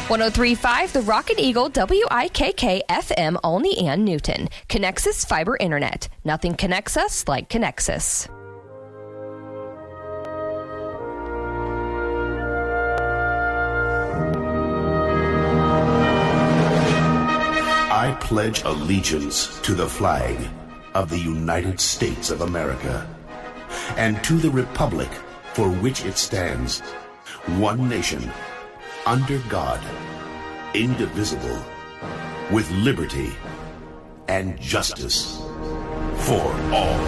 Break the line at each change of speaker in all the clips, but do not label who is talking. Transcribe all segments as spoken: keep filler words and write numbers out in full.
one oh three point five The Rock and Eagle W I K K F M Olney and Newton. Connexus Fiber Internet. Nothing connects us like Connexus.
I pledge allegiance to the flag of the United States of America and to the republic for which it stands, one nation, under God, indivisible, with liberty and justice for all.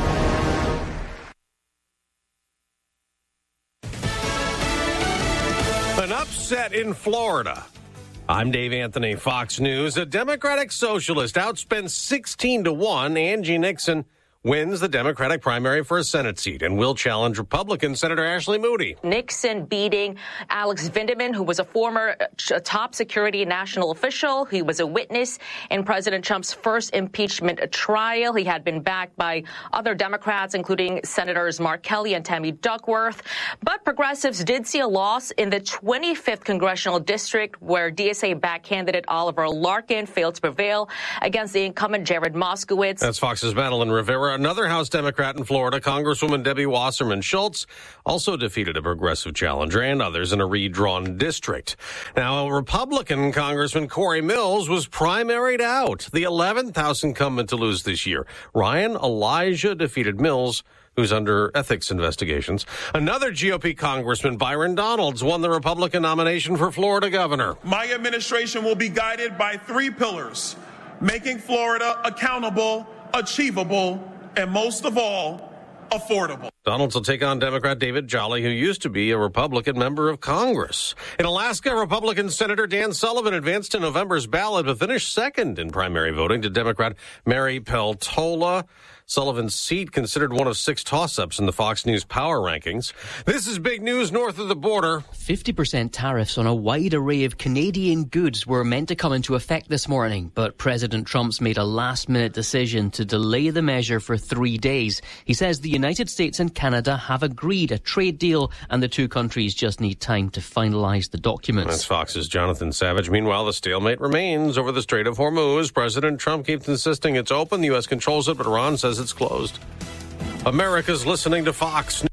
An upset in Florida. I'm Dave Anthony, Fox News. A Democratic socialist outspends sixteen to one. Angie Nixon wins the Democratic primary for a Senate seat and will challenge Republican Senator Ashley Moody.
Nixon beating Alex Vindeman, who was a former top security national official. He was a witness in President Trump's first impeachment trial. He had been backed by other Democrats, including Senators Mark Kelly and Tammy Duckworth. But progressives did see a loss in the twenty-fifth congressional district, where D S A-backed candidate Oliver Larkin failed to prevail against the incumbent Jared Moskowitz.
That's Fox's Madeline Rivera. Another House Democrat in Florida, Congresswoman Debbie Wasserman Schultz, also defeated a progressive challenger and others in a redrawn district. Now, Republican Congressman Corey Mills was primaried out, the eleventh House incumbent to lose this year. Ryan Elijah defeated Mills, who's under ethics investigations. Another G O P Congressman, Byron Donalds, won the Republican nomination for Florida governor.
My administration will be guided by three pillars: making Florida accountable, achievable, and most of all, affordable.
Donalds will take on Democrat David Jolly, who used to be a Republican member of Congress. In Alaska, Republican Senator Dan Sullivan advanced to November's ballot, but finished second in primary voting to Democrat Mary Peltola. Sullivan's seat considered one of six toss-ups in the Fox News Power Rankings. This is big news north of the border.
fifty percent tariffs on a wide array of Canadian goods were meant to come into effect this morning, but President Trump's made a last-minute decision to delay the measure for three days. He says the United States and Canada have agreed a trade deal, and the two countries just need time to finalize the documents.
That's Fox's Jonathan Savage. Meanwhile, the stalemate remains over the Strait of Hormuz. President Trump keeps insisting it's open. The U S controls it, but Iran says it's closed. America's listening to Fox.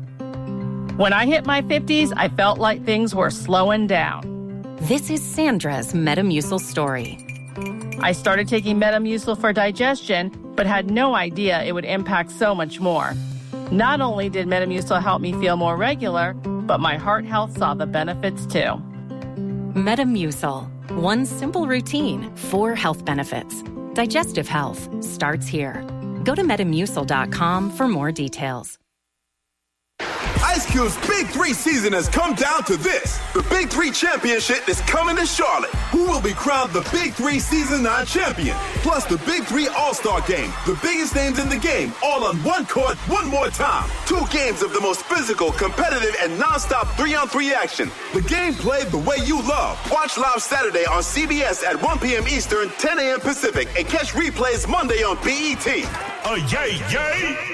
When I hit my fifties, I felt like things were slowing down.
This is Sandra's Metamucil story.
I started taking Metamucil for digestion, but had no idea it would impact so much more. Not only did Metamucil help me feel more regular, but my heart health saw the benefits too.
Metamucil. One simple routine, four health benefits. Digestive health starts here. Go to Metamucil dot com for more details.
Ice Cube's Big Three season has come down to this. The Big Three Championship is coming to Charlotte. Who will be crowned the Big Three Season nine champion? Plus the Big Three All-Star Game. The biggest names in the game, all on one court, one more time. Two games of the most physical, competitive, and non-stop three-on-three action. The game played the way you love. Watch live Saturday on C B S at one p.m. Eastern, ten a.m. Pacific, and catch replays Monday on B E T.
Oh, yay, yay!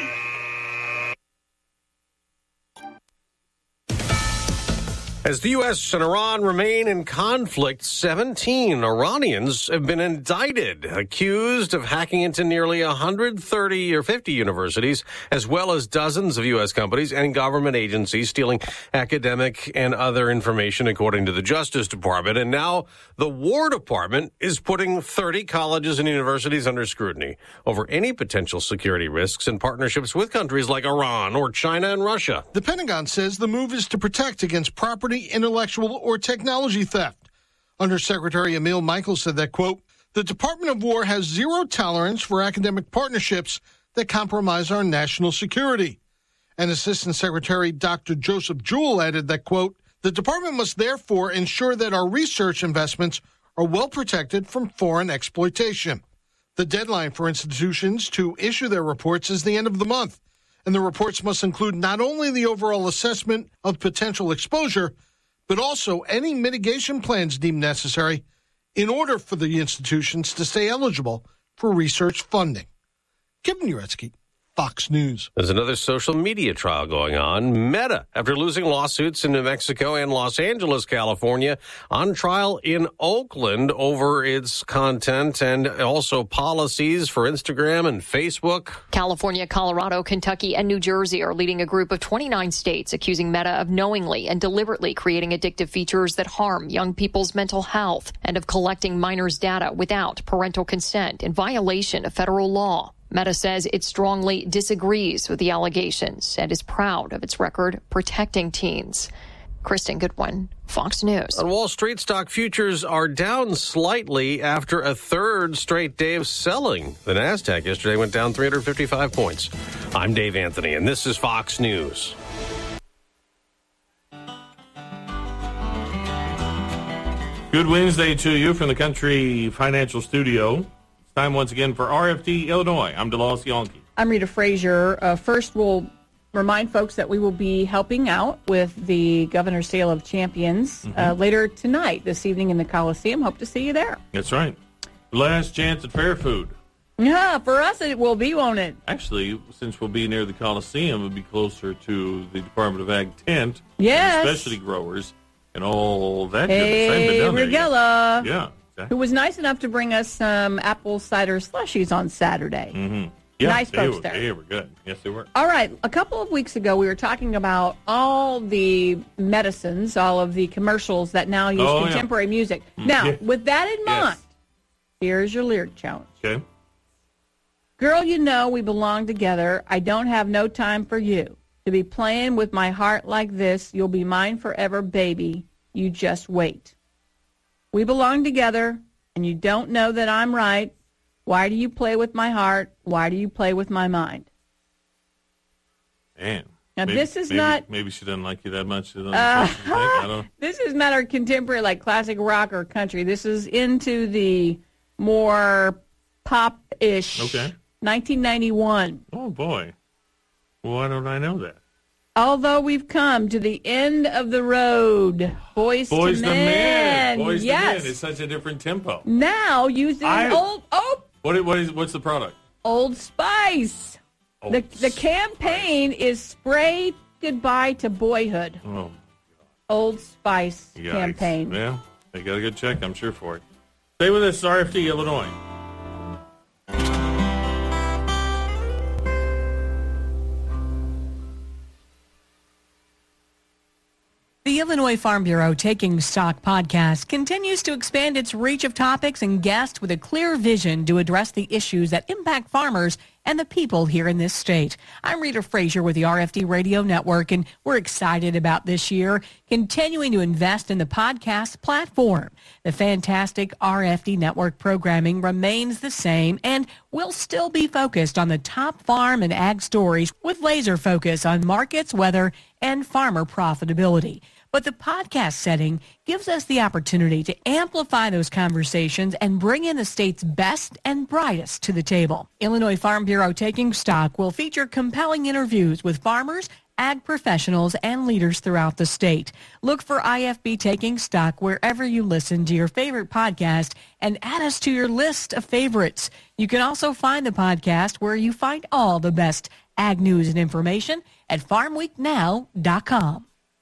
As the U S and Iran remain in conflict, seventeen Iranians have been indicted, accused of hacking into nearly one hundred thirty or fifty universities, as well as dozens of U S companies and government agencies, stealing academic and other information, according to the Justice Department. And now the War Department is putting thirty colleges and universities under scrutiny over any potential security risks and partnerships with countries like Iran or China and Russia.
The Pentagon says the move is to protect against property, intellectual, or technology theft. Undersecretary Emil Michael said that, quote, the Department of War has zero tolerance for academic partnerships that compromise our national security. And Assistant Secretary Doctor Joseph Jewell added that, quote, the department must therefore ensure that our research investments are well protected from foreign exploitation. The deadline for institutions to issue their reports is the end of the month, and the reports must include not only the overall assessment of potential exposure, but also any mitigation plans deemed necessary in order for the institutions to stay eligible for research funding. Kevin Uretsky, Fox News.
There's another social media trial going on. Meta, after losing lawsuits in New Mexico and Los Angeles, California, on trial in Oakland over its content and also policies for Instagram and Facebook.
California, Colorado, Kentucky, and New Jersey are leading a group of twenty-nine states accusing Meta of knowingly and deliberately creating addictive features that harm young people's mental health and of collecting minors' data without parental consent in violation of federal law. Meta says it strongly disagrees with the allegations and is proud of its record protecting teens. Kristen Goodwin, Fox News.
On Wall Street, stock futures are down slightly after a third straight day of selling. The NASDAQ yesterday went down three hundred fifty-five points. I'm Dave Anthony, and this is Fox News.
Good Wednesday to you from the Country Financial Studio. Time once again for R F D Illinois. I'm DeLawes Yonke.
I'm Rita Frazier. Uh, first, we'll remind folks that we will be helping out with the Governor's Sale of Champions mm-hmm. uh, later tonight, this evening in the Coliseum. Hope to see you there.
That's right. Last chance at fair food.
Yeah, for us it will be, won't it?
Actually, since we'll be near the Coliseum, it'll be closer to the Department of Ag tent.
Yes.
And specialty growers and all that.
Hey, Regella.
Yeah.
Who was nice enough to bring us some apple cider slushies on Saturday.
Mm-hmm. Yeah,
nice folks
were,
there.
They were good. Yes, they were.
All right. A couple of weeks ago, we were talking about all the medicines, all of the commercials that now use
oh,
contemporary
yeah.
music. Now,
yeah.
with that in mind,
yes.
here's your lyric challenge.
Okay.
Girl, you know we belong together. I don't have no time for you. To be playing with my heart like this, you'll be mine forever, baby. You just wait. We belong together, and you don't know that I'm right. Why do you play with my heart? Why do you play with my mind?
Man.
Now,
maybe,
this is
maybe,
not...
Maybe she doesn't like you that much. Uh,
I don't this is not our contemporary, like classic rock or country. This is into the more pop-ish.
Okay.
nineteen ninety-one.
Oh, boy. Well, why don't I know that?
Although we've come to the end of the road, Boys,
Boys
to
the
Men.
Men. Boys
yes.
the Men. It's such a different tempo.
Now using
I,
old oh
what what is what's the product?
Old Spice.
Old
the the
Spice.
campaign is spray goodbye to boyhood.
Oh.
Old Spice
Yikes.
campaign.
Yeah, they got a good check, I'm sure, for it. Stay with us, R F D Illinois.
The Illinois Farm Bureau Taking Stock podcast continues to expand its reach of topics and guests with a clear vision to address the issues that impact farmers and the people here in this state. I'm Rita Frazier with the R F D Radio Network, and we're excited about this year continuing to invest in the podcast platform. The fantastic R F D Network programming remains the same and will still be focused on the top farm and ag stories with laser focus on markets, weather, and farmer profitability. But the podcast setting gives us the opportunity to amplify those conversations and bring in the state's best and brightest to the table. Illinois Farm Bureau Taking Stock will feature compelling interviews with farmers, ag professionals, and leaders throughout the state. Look for I F B Taking Stock wherever you listen to your favorite podcast and add us to your list of favorites. You can also find the podcast where you find all the best ag news and information at farm week now dot com.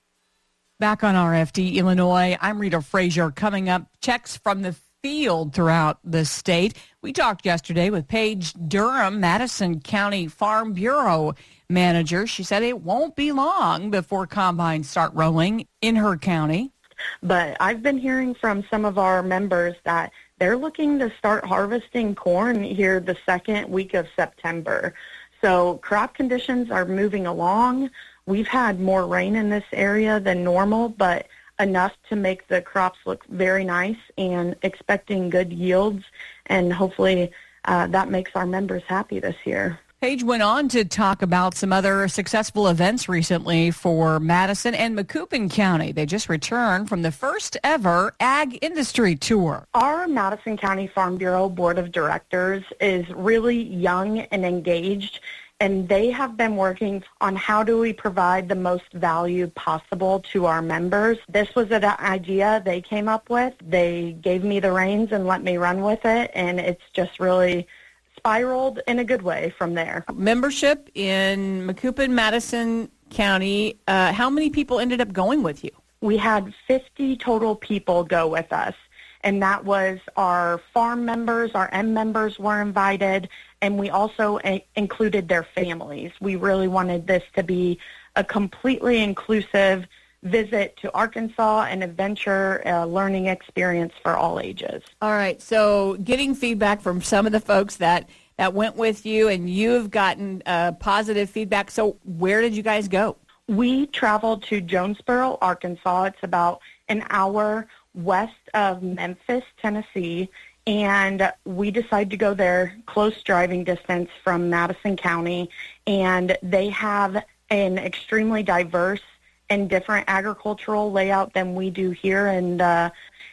Back on R F D Illinois, I'm Rita Frazier. Coming up, checks from the field throughout the state. We talked yesterday with Paige Durham, Madison County Farm Bureau manager. She said it won't be long before combines start rolling in her county.
But I've been hearing from some of our members that they're looking to start harvesting corn here the second week of September. So crop conditions are moving along. We've had more rain in this area than normal, but enough to make the crops look very nice, and expecting good yields, and hopefully uh, that makes our members happy this year.
Paige went on to talk about some other successful events recently for Madison and Macoupin County. They just returned from the first ever Ag Industry Tour.
Our Madison County Farm Bureau Board of Directors is really young and engaged, and they have been working on how do we provide the most value possible to our members. This was an idea they came up with. They gave me the reins and let me run with it, and it's just really spiraled in a good way from there.
Membership in Macoupin, Madison County, uh, how many people ended up going with you?
We had fifty total people go with us, and that was our farm members, our M members were invited, and we also a- included their families. We really wanted this to be a completely inclusive visit to Arkansas, an adventure uh, learning experience for all ages.
All right, so getting feedback from some of the folks that, that went with you, and you've gotten uh, positive feedback. So where did you guys go?
We traveled to Jonesboro, Arkansas. It's about an hour west of Memphis, Tennessee, and we decided to go there, close driving distance from Madison County, and they have an extremely diverse and different agricultural layout than we do here, and uh,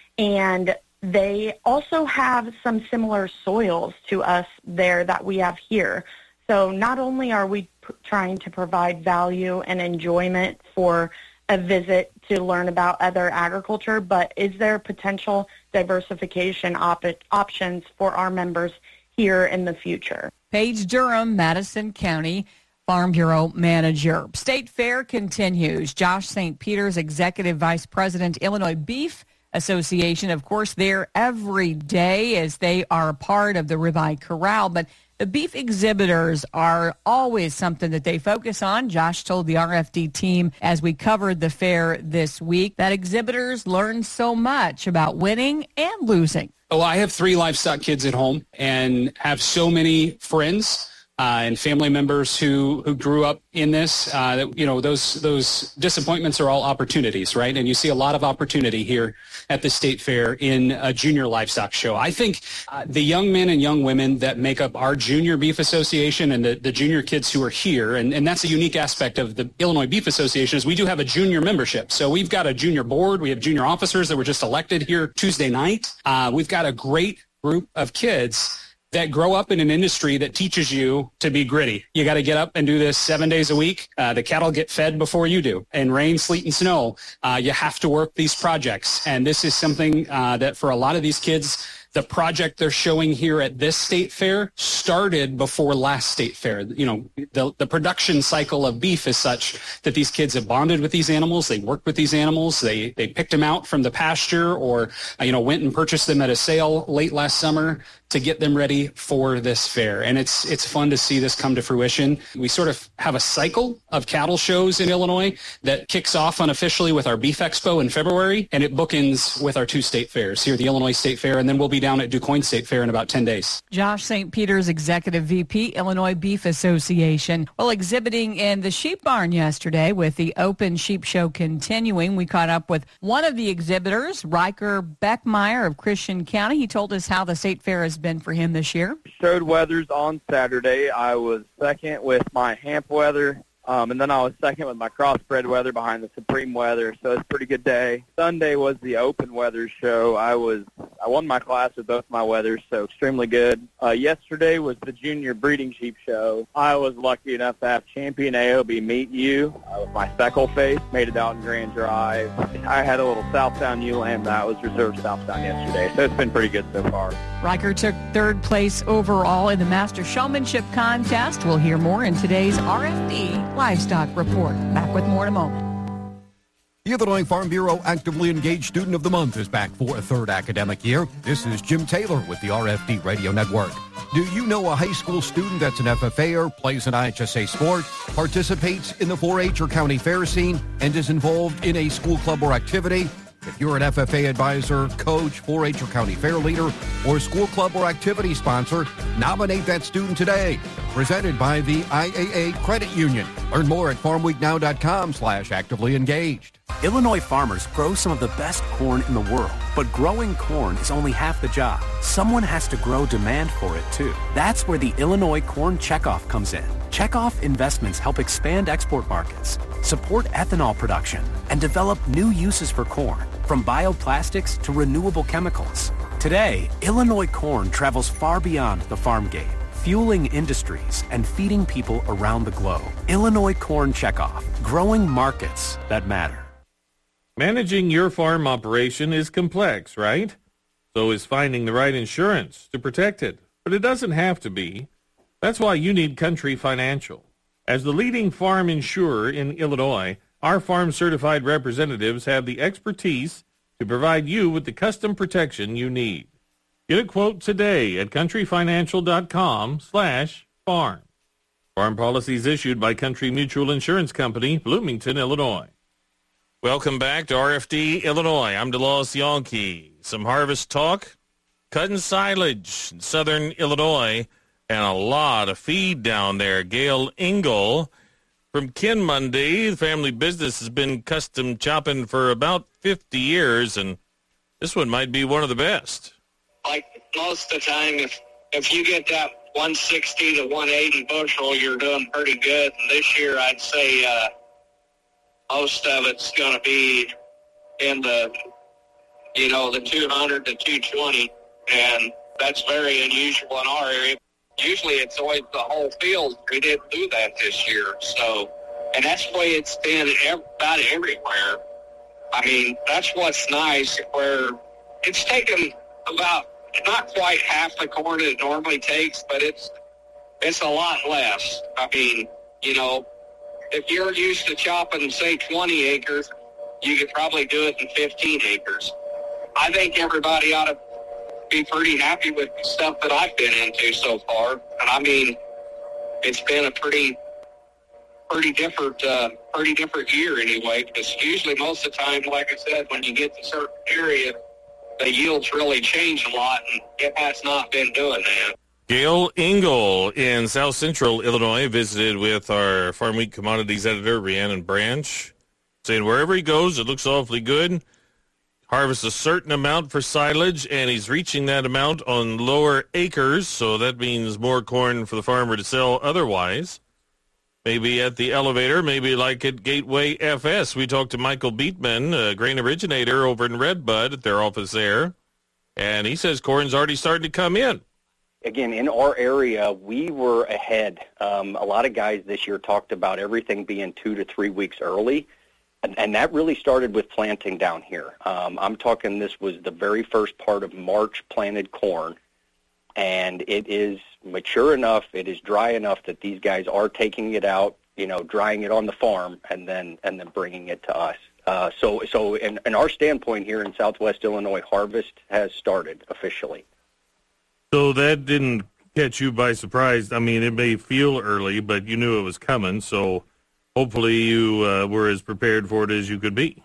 and they also have some similar soils to us there that we have here. So not only are we p- trying to provide value and enjoyment for a visit to learn about other agriculture, but is there potential diversification op- options for our members here in the future?
Paige Durham, Madison County Farm Bureau Manager. State Fair continues. Josh Saint Peter's Executive Vice President, Illinois Beef Association. Of course, there every day as they are a part of the Ribeye Corral, but the beef exhibitors are always something that they focus on. Josh told the R F D team as we covered the fair this week that exhibitors learn so much about winning and losing.
Oh, I have three livestock kids at home and have so many friends Uh, and family members who, who grew up in this, uh, that, you know, those those disappointments are all opportunities, right? And you see a lot of opportunity here at the State Fair in a junior livestock show. I think uh, the young men and young women that make up our Junior Beef Association and the, the junior kids who are here, and, and that's a unique aspect of the Illinois Beef Association, is we do have a junior membership. So we've got a junior board. We have junior officers that were just elected here Tuesday night. Uh, we've got a great group of kids that grow up in an industry that teaches you to be gritty. You got to get up and do this seven days a week. Uh, the cattle get fed before you do. And rain, sleet, and snow, uh, you have to work these projects. And this is something uh, that for a lot of these kids, the project they're showing here at this state fair started before last state fair. You know, the, the production cycle of beef is such that these kids have bonded with these animals. They worked with these animals. They they picked them out from the pasture or, uh, you know, went and purchased them at a sale late last summer to get them ready for this fair. And it's it's fun to see this come to fruition. We sort of have a cycle of cattle shows in Illinois that kicks off unofficially with our Beef Expo in February, and it bookends with our two state fairs here, the Illinois State Fair, and then we'll be down at DuQuoin State Fair in about ten days.
Josh Saint Peter's Executive V P, Illinois Beef Association. Well, exhibiting in the sheep barn yesterday with the Open Sheep Show continuing, we caught up with one of the exhibitors, Riker Beckmeyer of Christian County. He told us how the state fair has been for him this year.
Showed weathers on Saturday. I was second with my Hamp weather. Um, and then I was second with my crossbred weather behind the Supreme weather, so it's a pretty good day. Sunday was the open weather show. I was I won my class with both my weathers, so extremely good. Uh, yesterday was the junior breeding sheep show. I was lucky enough to have Champion A O B meet you uh, with my speckle face, made it out in Grand Drive. I had a little Southdown ewe lamb that was reserved Southdown yesterday, so it's been pretty good so far.
Riker took third place overall in the Master Showmanship Contest. We'll hear more in today's R F D Livestock Report. Back with more in a moment.
The Illinois Farm Bureau Actively Engaged Student of the Month is back for a third academic year. This is Jim Taylor with the R F D Radio Network. Do you know a high school student that's an F F A-er, plays an I H S A sport, participates in the four H or county fair scene, and is involved in a school club or activity? If you're an F F A advisor, coach, four H or county fair leader, or school club or activity sponsor, nominate that student today. Presented by the I A A Credit Union. Learn more at farmweek.now.com slash actively engaged.
Illinois farmers grow some of the best corn in the world, but growing corn is only half the job. Someone has to grow demand for it, too. That's where the Illinois Corn Checkoff comes in. Checkoff investments help expand export markets, support ethanol production, and develop new uses for corn, from bioplastics to renewable chemicals. Today, Illinois corn travels far beyond the farm gate, fueling industries and feeding people around the globe. Illinois Corn Checkoff, growing markets that matter.
Managing your farm operation is complex, right? So is finding the right insurance to protect it. but it doesn't have to be. That's why you need Country Financial. As the leading farm insurer in Illinois, our farm-certified representatives have the expertise to provide you with the custom protection you need. Get a quote today at countryfinancial.com slash farm. Farm policies issued by Country Mutual Insurance Company, Bloomington, Illinois. Welcome back to R F D Illinois. I'm DeLawes Yonke. Some harvest talk, cutting silage in southern Illinois, and a lot of feed down there. Gail Engel from Kinmundy. The family business has been custom chopping for about fifty years, and this one might be one of the best.
Like most of the time, if if you get that one sixty to one eighty bushel, you're doing pretty good. And this year, I'd say uh, most of it's going to be in the, you know, the two hundred to two twenty, and that's very unusual in our area. Usually it's always the whole field. We didn't do that this year. So, and that's the way it's been about everywhere. I mean, that's what's nice, where it's taken about not quite half the corn it normally takes, but it's it's a lot less. I mean, you know, if you're used to chopping, say, twenty acres, you could probably do it in fifteen acres. I think everybody ought to be pretty happy with the stuff that I've been into so far. And I mean, it's been a pretty, pretty different, uh, pretty different year anyway, because usually most of the time, like I said, when you get to a certain area, the yields really change a lot, and it has not been doing that.
Gail Engel in South Central Illinois visited with our Farm Week commodities editor, Rhiannon Branch, saying wherever he goes, it looks awfully good. Harvests a certain amount for silage, and he's reaching that amount on lower acres, so that means more corn for the farmer to sell otherwise. Maybe at the elevator, maybe like at Gateway F S. We talked to Michael Beatman, a grain originator over in Redbud at their office there, and he says corn's already starting to come in.
Again, in our area, we were ahead. Um, a lot of guys this year talked about everything being two to three weeks early. And, and that really started with planting down here. Um, I'm talking this was the very first part of March planted corn, and it is mature enough, it is dry enough that these guys are taking it out, you know, drying it on the farm, and then and then bringing it to us. Uh, so, so in, in our standpoint here in Southwest Illinois, harvest has started officially.
So that didn't catch you by surprise. I mean, it may feel early, but you knew it was coming, so hopefully you uh, were as prepared for it as you could be.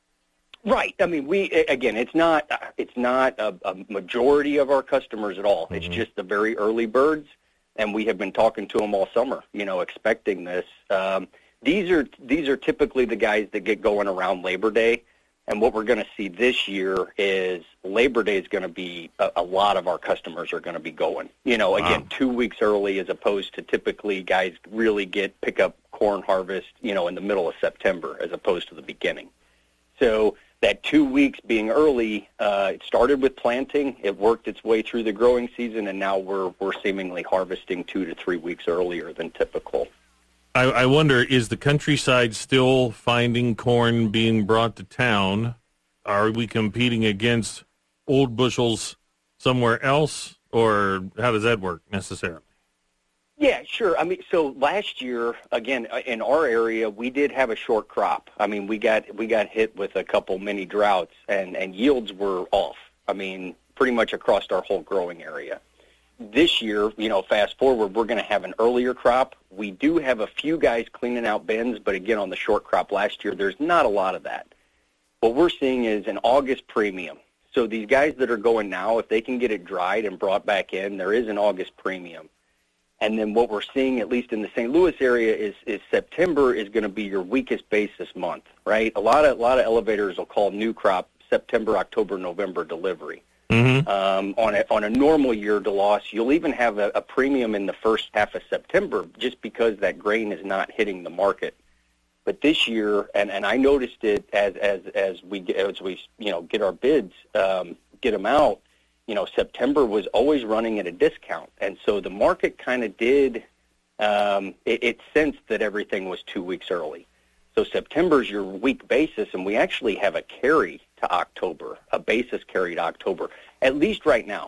Right. I mean, we again, it's not it's not a, a majority of our customers at all. Mm-hmm. It's just the very early birds, and we have been talking to them all summer, you know, expecting this. Um, these are these are typically the guys that get going around Labor Day, and what we're going to see this year is Labor Day is going to be a, a lot of our customers are going to be going. You know, again, wow. two weeks early as opposed to typically guys really get pick up corn harvest, you know, in the middle of September as opposed to the beginning. So that two weeks being early, uh, it started with planting. It worked its way through the growing season, and now we're we're seemingly harvesting two to three weeks earlier than typical.
I, I wonder, is the countryside still finding corn being brought to town? Are we competing against old bushels somewhere else, or how does that work necessarily?
Yeah, sure. I mean, so last year, again, in our area, we did have a short crop. I mean, we got we got hit with a couple mini droughts, and, and yields were off. I mean, pretty much across our whole growing area. This year, you know, fast forward, we're going to have an earlier crop. We do have a few guys cleaning out bins, but again, on the short crop last year, there's not a lot of that. What we're seeing is an August premium. So these guys that are going now, if they can get it dried and brought back in, there is an August premium. And then what we're seeing, at least in the Saint Louis area, is, is September is going to be your weakest basis month, right? A lot of a lot of elevators will call new crop September, October, November delivery. Mm-hmm. Um, on a on a normal year, DeLawes, you'll even have a, a premium in the first half of September just because that grain is not hitting the market. But this year, and, and I noticed it as as as we as we you know get our bids, um, get them out. You know, September was always running at a discount, and so the market kind of did, um, it, it sensed that everything was two weeks early. So September's your week basis, and we actually have a carry to October, a basis carry to October, at least right now.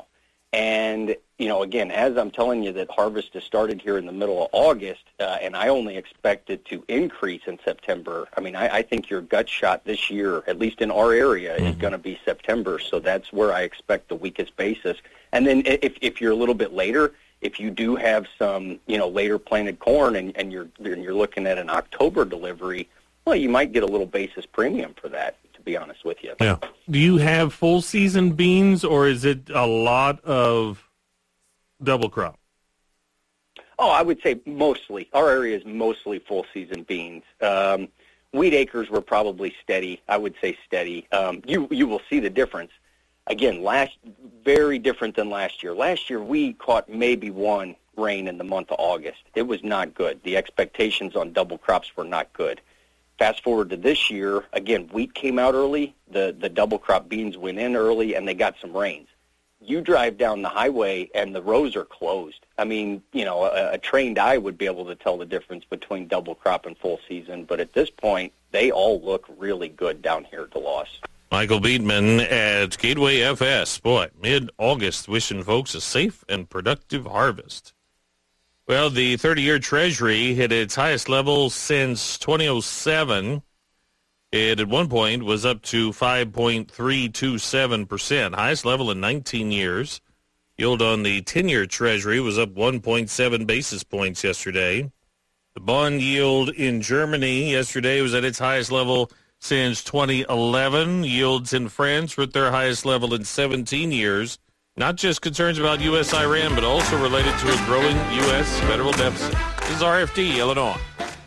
And, you know, again, as I'm telling you that harvest has started here in the middle of August, uh, and I only expect it to increase in September. I mean, I, I think your gut shot this year, at least in our area, mm-hmm. is going to be September. So that's where I expect the weakest basis. And then if, if you're a little bit later, if you do have some, you know, later planted corn and, and you're and you're looking at an October delivery, well, you might get a little basis premium for that, to be honest with you.
Yeah. Do you have full season beans, or is it a lot of double crop?
Oh, I would say mostly. Our area is mostly full season beans. Um, wheat acres were probably steady. I would say steady. Um, you you will see the difference. Again, last very different than last year. Last year we caught maybe one rain in the month of August. It was not good. The expectations on double crops were not good. Fast forward to this year, again, wheat came out early, the, the double crop beans went in early, and they got some rains. You drive down the highway, and the rows are closed. I mean, you know, a, a trained eye would be able to tell the difference between double crop and full season, but at this point, they all look really good down here at DeLoss.
Michael Beedman at Gateway F S. Boy, mid-August, wishing folks a safe and productive harvest. Well, the thirty-year Treasury hit its highest level since two thousand seven. It, at one point, was up to five point three two seven percent, highest level in nineteen years. Yield on the ten-year Treasury was up one point seven basis points yesterday. The bond yield in Germany yesterday was at its highest level since twenty eleven. Yields in France were at their highest level in seventeen years. Not just concerns about U S Iran, but also related to a growing U S federal deficit. This is R F D, Illinois.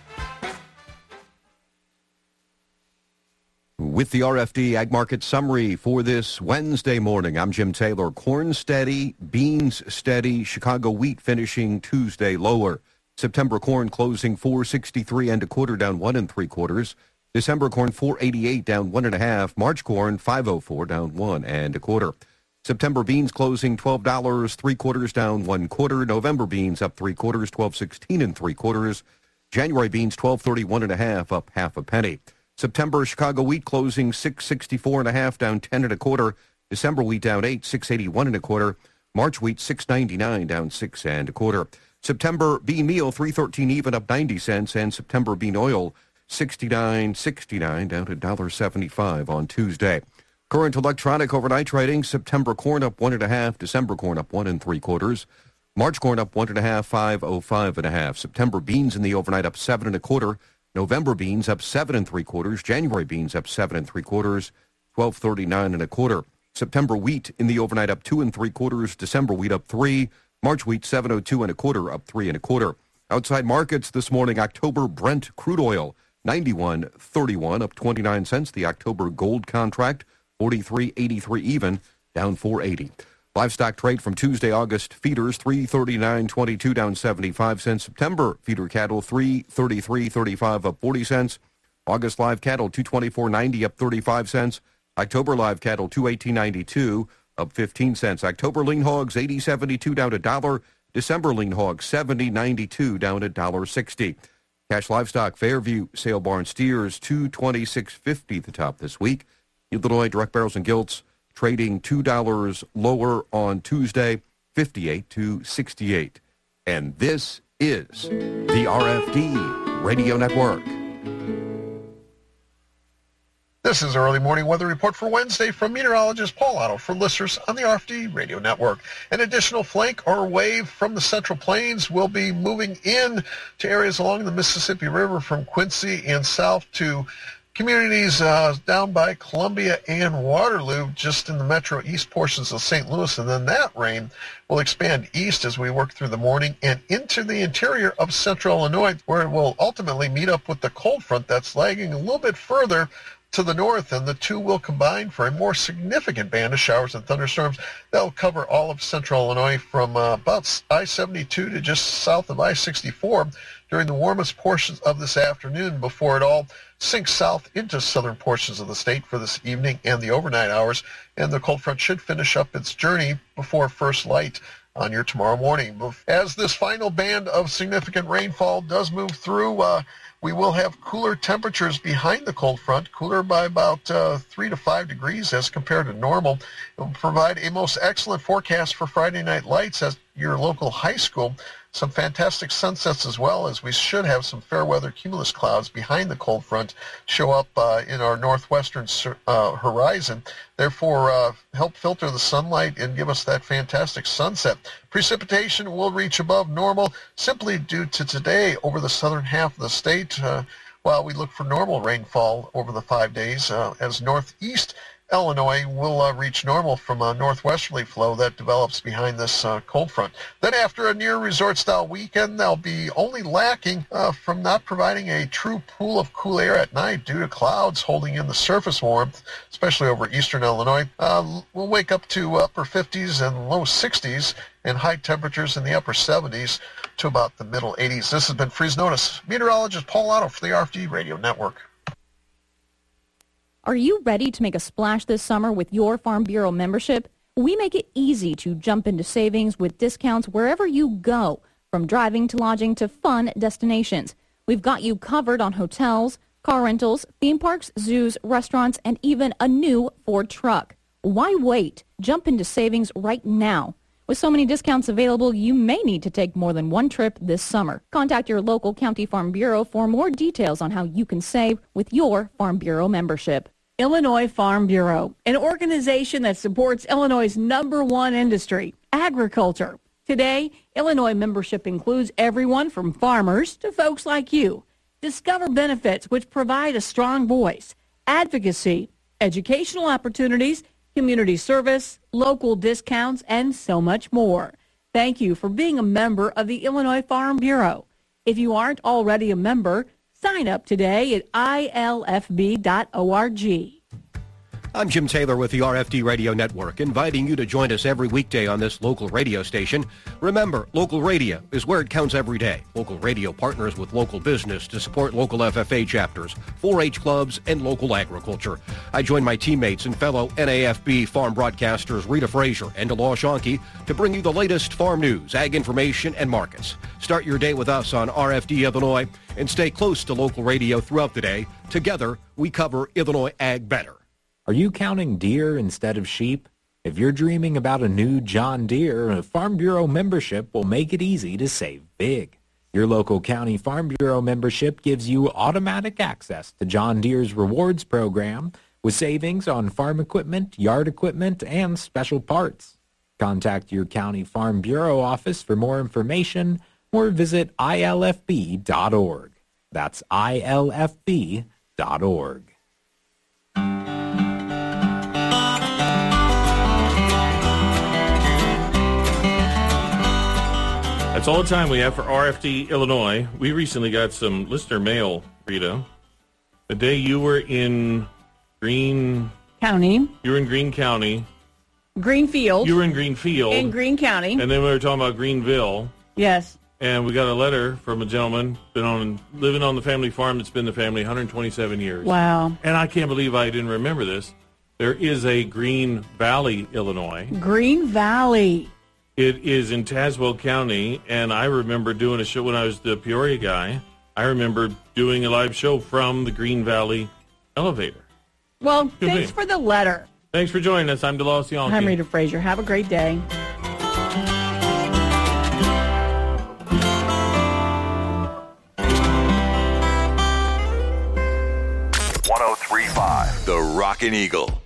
With the R F D Ag Market Summary for this Wednesday morning, I'm Jim Taylor. Corn steady, beans steady, Chicago wheat finishing Tuesday lower. September corn closing four sixty-three and a quarter, down one and three quarters. December corn four eighty-eight, down one and a half. March corn five oh four, down one and a quarter. September beans closing twelve dollars, three quarters, down one quarter. November beans up three quarters, twelve sixteen and three quarters. January beans twelve thirty-one and a half, up half a penny. September Chicago wheat closing six sixty-four and a half, down ten and a quarter. December wheat down eight, six eighty-one and a quarter. March wheat six ninety-nine, down six and a quarter. September bean meal three thirteen even, up ninety cents, and September bean oil sixty-nine sixty-nine, down to one seventy-five on Tuesday. Current electronic overnight trading: September corn up one and a half, December corn up one and three quarters, March corn up one and a half, five oh five and a half. September beans in the overnight up seven and a quarter. November beans up seven and three quarters. January beans up seven and three quarters, twelve thirty-nine and a quarter. September wheat in the overnight up two and three quarters. December wheat up three. March wheat seven oh two and a quarter, up three and a quarter. Outside markets this morning: October Brent crude oil ninety-one thirty-one, up twenty-nine cents. The October gold contract forty-three eighty-three even, down four eighty. Livestock trade from Tuesday, August feeders three thirty-nine twenty-two, down seventy-five cents. September feeder cattle three thirty-three thirty-five, up forty cents. August live cattle two twenty-four ninety, up thirty-five cents. October live cattle two eighteen ninety-two, up fifteen cents. October lean hogs eighty seventy-two, down a dollar. December lean hogs seventy ninety-two, down a dollar sixty. Cash livestock Fairview sale barn steers two twenty-six fifty the top this week. Illinois direct barrels and gilts trading two dollars lower on Tuesday, fifty-eight to sixty-eight. And this is the R F D Radio Network.
This is early morning weather report for Wednesday from meteorologist Paul Otto for listeners on the R F D Radio Network. An additional flank or wave from the Central Plains will be moving in to areas along the Mississippi River from Quincy and south to communities uh, down by Columbia and Waterloo, just in the metro east portions of Saint Louis, and then that rain will expand east as we work through the morning and into the interior of central Illinois, where it will ultimately meet up with the cold front that's lagging a little bit further to the north, and the two will combine for a more significant band of showers and thunderstorms that will cover all of central Illinois from uh, about I seventy-two to just south of I sixty-four during the warmest portions of this afternoon before it all sinks south into southern portions of the state for this evening and the overnight hours, and the cold front should finish up its journey before first light on your tomorrow morning. As this final band of significant rainfall does move through, uh,
We will have cooler temperatures behind the cold front, cooler by about uh, three to five degrees as compared to normal. It will provide a most excellent forecast for Friday night lights at your local high school. Some fantastic sunsets as well, as we should have some fair weather cumulus clouds behind the cold front show up uh, in our northwestern uh, horizon. Therefore, uh, help filter the sunlight and give us that fantastic sunset. Precipitation will reach above normal simply due to today over the southern half of the state, uh, while we look for normal rainfall over the five days uh, as northeast Illinois will uh, reach normal from a northwesterly flow that develops behind this uh, cold front. Then after a near resort-style weekend, they'll be only lacking uh, from not providing a true pool of cool air at night due to clouds holding in the surface warmth, especially over eastern Illinois. Uh, we'll wake up to upper fifties and low sixties and high temperatures in the upper seventies to about the middle eighties. This has been Freeze Notice. Meteorologist Paul Otto for the R F D Radio Network.
Are you ready to make a splash this summer with your Farm Bureau membership? We make it easy to jump into savings with discounts wherever you go, from driving to lodging to fun destinations. We've got you covered on hotels, car rentals, theme parks, zoos, restaurants, and even a new Ford truck. Why wait? Jump into savings right now. With so many discounts available, you may need to take more than one trip this summer. Contact your local county Farm Bureau for more details on how you can save with your Farm Bureau membership.
Illinois Farm Bureau, an organization that supports Illinois' number one industry, agriculture. Today, Illinois membership includes everyone from farmers to folks like you. Discover benefits which provide a strong voice, advocacy, educational opportunities, community service, local discounts, and so much more. Thank you for being a member of the Illinois Farm Bureau. If you aren't already a member, sign up today at I L F B dot org.
I'm Jim Taylor with the R F D Radio Network, inviting you to join us every weekday on this local radio station. Remember, local radio is where it counts every day. Local radio partners with local business to support local F F A chapters, four H clubs, and local agriculture. I join my teammates and fellow N A F B farm broadcasters Rita Frazier and Delor Schonke to bring you the latest farm news, ag information, and markets. Start your day with us on R F D Illinois and stay close to local radio throughout the day. Together, we cover Illinois ag better.
Are you counting deer instead of sheep? If you're dreaming about a new John Deere, a Farm Bureau membership will make it easy to save big. Your local county Farm Bureau membership gives you automatic access to John Deere's rewards program with savings on farm equipment, yard equipment, and special parts. Contact your county Farm Bureau office for more information or visit I L F B dot org. That's I L F B dot org.
That's all the time we have for R F D Illinois. We recently got some listener mail, Rita. The day you were in Green
County.
You were in Greene County.
Greenfield.
You were in Greenfield.
In Greene County.
And then we were talking about Greenville.
Yes.
And we got a letter from a gentleman, been on living on the family farm that's been the family one hundred twenty-seven years.
Wow.
And I can't believe I didn't remember this. There is a Green Valley, Illinois.
Green Valley.
It is in Tazewell County, and I remember doing a show when I was the Peoria guy. I remember doing a live show from the Green Valley elevator.
Well,
Good
thanks
me.
for the letter.
Thanks for joining us. I'm DeLaw Sionke.
I'm Rita Frazier. Have a great day.
one oh three point five The Rockin' Eagle.